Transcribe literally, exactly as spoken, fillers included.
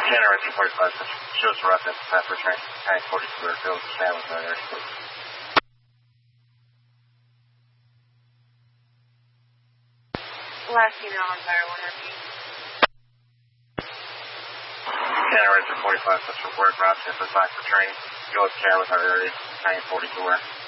January two forty-five, shows rough at Pepper Train, tank forty-two, or goes to San Jose. Last email on fire, one R P. January two forty-five, such report, route to the Pepper Train, goes to San Jose, tank forty-two.